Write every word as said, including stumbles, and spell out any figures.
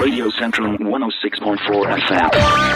Radio Central one oh six point four F M.